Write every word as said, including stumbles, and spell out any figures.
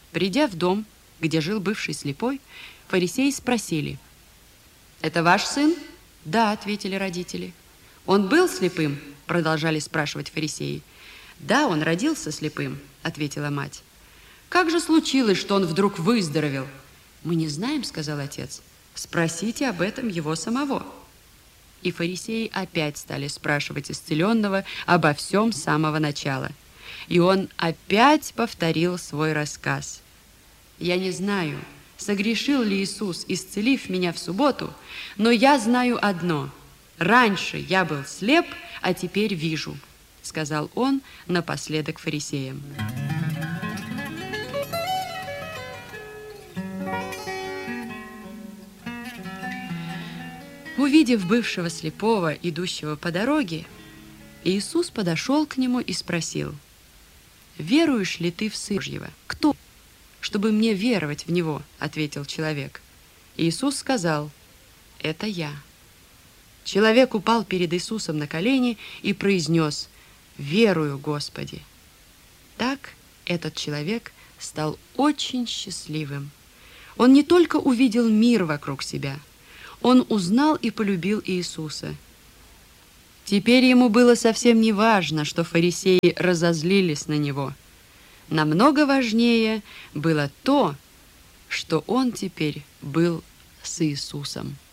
Придя в дом, где жил бывший слепой, фарисеи спросили: «Это ваш сын?» «Да», — ответили родители. «Он был слепым?» — продолжали спрашивать фарисеи. «Да, он родился слепым», — ответила мать. «Как же случилось, что он вдруг выздоровел?» «Мы не знаем», — сказал отец. «Спросите об этом его самого». И фарисеи опять стали спрашивать исцеленного обо всем с самого начала. И он опять повторил свой рассказ. «Я не знаю, согрешил ли Иисус, исцелив меня в субботу, но я знаю одно: раньше я был слеп, а теперь вижу», — сказал он напоследок фарисеям. Увидев бывшего слепого, идущего по дороге, Иисус подошел к нему и спросил: «Веруешь ли ты в Сына Божьего?» «Кто, чтобы мне веровать в Него?» — ответил человек. Иисус сказал: «Это я». Человек упал перед Иисусом на колени и произнес: «Верую, Господи». Так этот человек стал очень счастливым. Он не только увидел мир вокруг себя, он узнал и полюбил Иисуса. Теперь ему было совсем не важно, что фарисеи разозлились на него. Намного важнее было то, что он теперь был с Иисусом.